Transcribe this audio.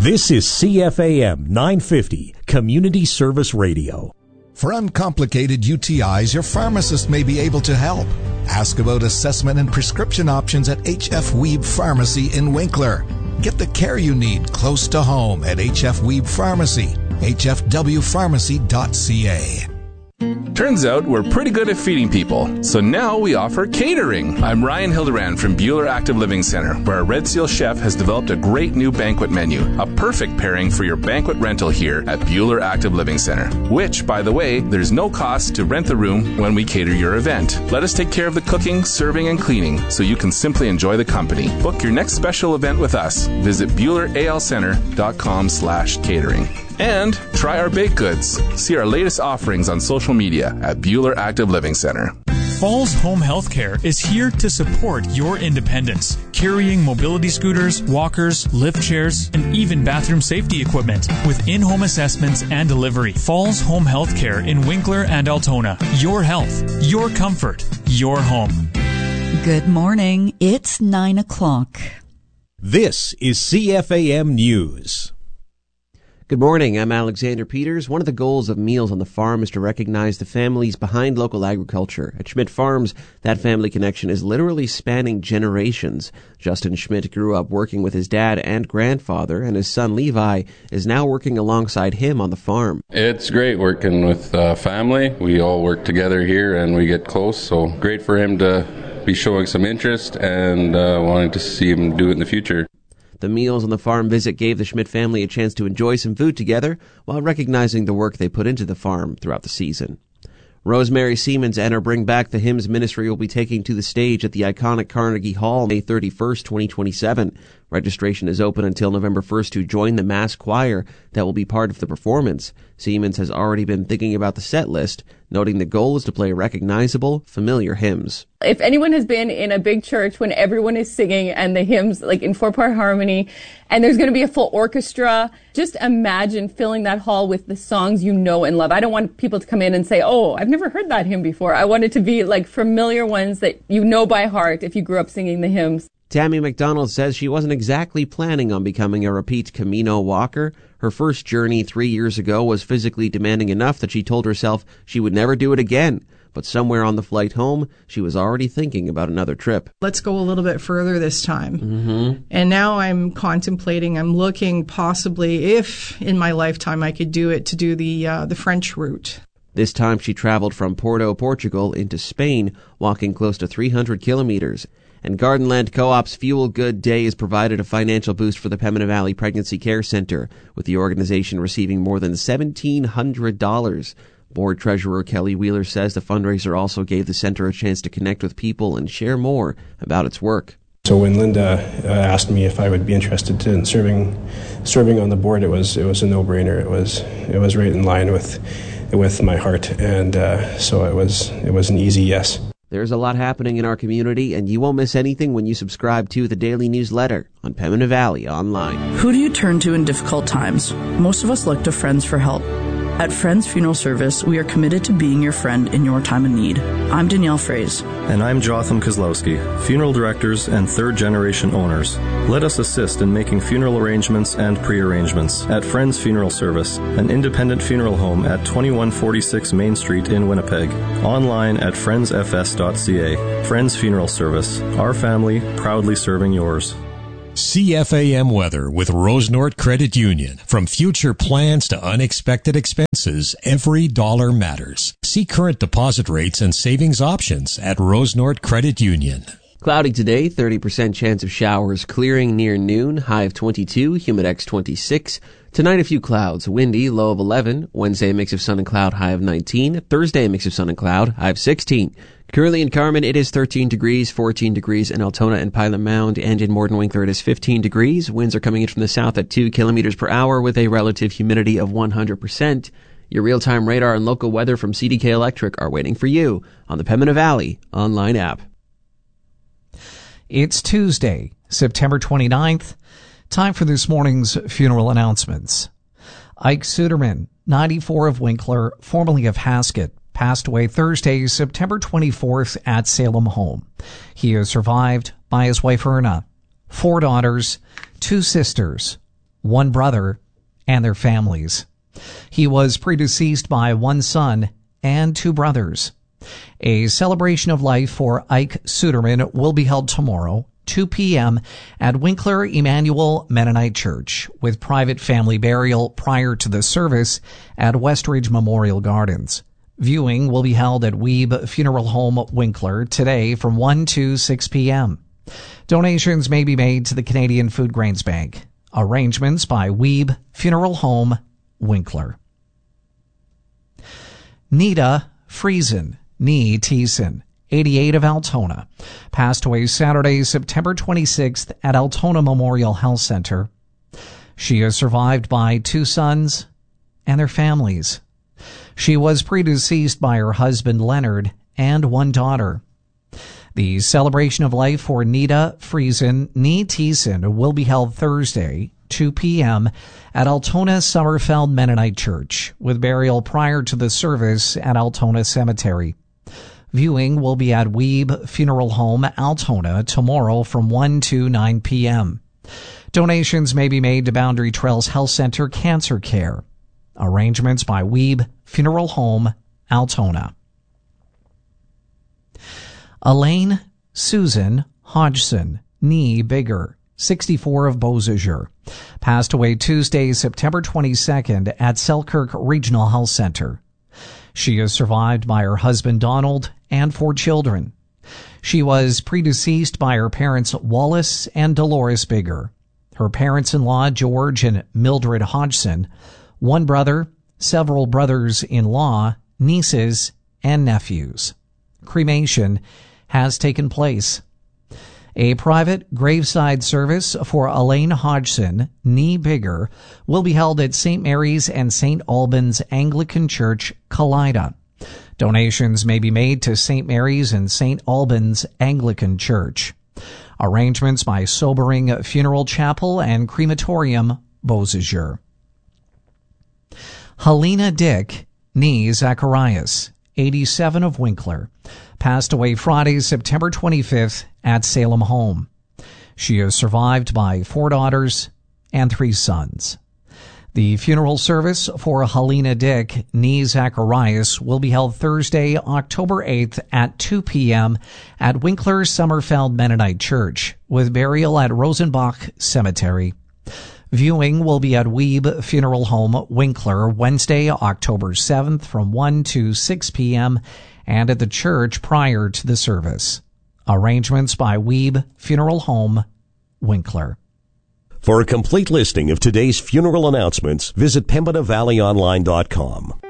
This is CFAM 950, Community Service Radio. For uncomplicated UTIs, your pharmacist may be able to help. Ask about assessment and prescription options at HF Weeb Pharmacy in Winkler. Get the care you need close to home at HF Weeb Pharmacy, hfwpharmacy.ca. Turns out we're pretty good at feeding people, so now we offer catering. I'm Ryan Hildebrand from Bueller Active Living Center, where our Red Seal chef has developed a great new banquet menu, a perfect pairing for your banquet rental here at Bueller Active Living Center, which, by the way, there's no cost to rent the room when we cater your event. Let us take care of the cooking, serving, and cleaning so you can simply enjoy the company. Book your next special event with us. Visit BuellerALCenter.com/catering. And try our baked goods. See our latest offerings on social media at Bueller Active Living Center. Falls Home Healthcare is here to support your independence, carrying mobility scooters, walkers, lift chairs, and even bathroom safety equipment with in-home assessments and delivery. Falls Home Healthcare in Winkler and Altona. Your health, your comfort, your home. Good morning. It's 9 o'clock. This is CFAM News. Good morning, I'm Alexander Peters. One of the goals of Meals on the Farm is to recognize the families behind local agriculture. At Schmidt Farms, that family connection is literally spanning generations. Justin Schmidt grew up working with his dad and grandfather, and his son Levi is now working alongside him on the farm. It's great working with family. We all work together here and we get close, so great for him to be showing some interest and wanting to see him do it in the future. The Meals on the Farm visit gave the Schmidt family a chance to enjoy some food together while recognizing the work they put into the farm throughout the season. Rosemary Siemens and her Bring Back the Hymns ministry will be taking to the stage at the iconic Carnegie Hall May 31st, 2027. Registration is open until November 1st to join the mass choir that will be part of the performance. Siemens has already been thinking about the set list, noting the goal is to play recognizable, familiar hymns. If anyone has been in a big church when everyone is singing and the hymns like in 4-part harmony and there's going to be a full orchestra, just imagine filling that hall with the songs you know and love. I don't want people to come in and say, oh, I've never heard that hymn before. I want it to be like familiar ones that you know by heart if you grew up singing the hymns. Tammy McDonald says she wasn't exactly planning on becoming a repeat Camino walker. Her first journey 3 years ago was physically demanding enough that she told herself she would never do it again. But somewhere on the flight home, she was already thinking about another trip. Let's go a little bit further this time. And now I'm looking possibly, if in my lifetime I could do it, to do the French route. This time she traveled from Porto, Portugal into Spain, walking close to 300 kilometers. And Gardenland Co-op's Fuel Good Day has provided a financial boost for the Pembina Valley Pregnancy Care Center, with the organization receiving more than $1,700. Board Treasurer Kelly Wheeler says the fundraiser also gave the center a chance to connect with people and share more about its work. So when Linda asked me if I would be interested in serving on the board, it was a no-brainer. It was right in line with my heart, and so it was an easy yes. There's a lot happening in our community, and you won't miss anything when you subscribe to the daily newsletter on Pembina Valley Online. Who do you turn to in difficult times? Most of us look to friends for help. At Friends Funeral Service, we are committed to being your friend in your time of need. I'm Danielle Fraze. And I'm Jotham Kozlowski, funeral directors and third-generation owners. Let us assist in making funeral arrangements and pre-arrangements at Friends Funeral Service, an independent funeral home at 2146 Main Street in Winnipeg. Online at friendsfs.ca. Friends Funeral Service, our family proudly serving yours. CFAM weather with Rosenort Credit Union. From future plans to unexpected expenses, every dollar matters. See current deposit rates and savings options at Rosenort Credit Union. Cloudy today, 30% chance of showers clearing near noon, high of 22, humidex 26. Tonight a few clouds, windy, low of 11. Wednesday a mix of sun and cloud, high of 19. Thursday a mix of sun and cloud, high of 16. Currently in Carman it is 13 degrees, 14 degrees in Altona and Pilot Mound, and in Morden Winkler it is 15 degrees. Winds are coming in from the south at 2 kilometers per hour with a relative humidity of 100%. Your real-time radar and local weather from CDK Electric are waiting for you on the Pembina Valley online app. It's Tuesday, September 29th. Time for this morning's funeral announcements. Ike Suderman, 94 of Winkler, formerly of Haskett, passed away Thursday, September 24th at Salem home. He is survived by his wife Erna, 4 daughters, 2 sisters, one brother, and their families. He was predeceased by one son and two brothers. A celebration of life for Ike Suderman will be held tomorrow, 2 p.m. at Winkler Emmanuel Mennonite Church, with private family burial prior to the service at Westridge Memorial Gardens. Viewing will be held at Weeb Funeral Home, Winkler, today from 1 to 6 p.m. Donations may be made to the Canadian Food Grains Bank. Arrangements by Weeb Funeral Home, Winkler. Nita Friesen, Nee Thiessen, 88 of Altona, passed away Saturday, September 26th at Altona Memorial Health Center. She is survived by two sons and their families. She was predeceased by her husband Leonard and one daughter. The celebration of life for Nita Friesen, Nee Thiessen, will be held Thursday, 2 p.m. at Altona Summerfeld Mennonite Church, with burial prior to the service at Altona Cemetery. Viewing will be at Weeb Funeral Home, Altona, tomorrow from 1 to 9 p.m. Donations may be made to Boundary Trails Health Center Cancer Care. Arrangements by Weeb Funeral Home, Altona. Elaine Susan Hodgson, Nee Bigger, 64 of Beausejour, passed away Tuesday, September 22nd at Selkirk Regional Health Center. She is survived by her husband Donald and 4 children. She was predeceased by her parents Wallace and Dolores Bigger, her parents-in-law George and Mildred Hodgson, one brother, several brothers-in-law, nieces, and nephews. Cremation has taken place. A private graveside service for Elaine Hodgson, Nee Bigger, will be held at St. Mary's and St. Albans Anglican Church, Kalida. Donations may be made to St. Mary's and St. Albans Anglican Church. Arrangements by Sobering Funeral Chapel and Crematorium, Beausejour. Helena Dick, Nee Zacharias, 87 of Winkler, passed away Friday, September 25th at Salem Home. She is survived by 4 daughters and 3 sons. The funeral service for Helena Dick, Nee Zacharias, will be held Thursday, October 8th at 2 p.m. at Winkler Summerfeld Mennonite Church, with burial at Rosenbach Cemetery. Viewing will be at Weeb Funeral Home, Winkler, Wednesday, October 7th from 1 to 6 p.m. and at the church prior to the service. Arrangements by Weeb Funeral Home, Winkler. For a complete listing of today's funeral announcements, visit PembinaValleyOnline.com.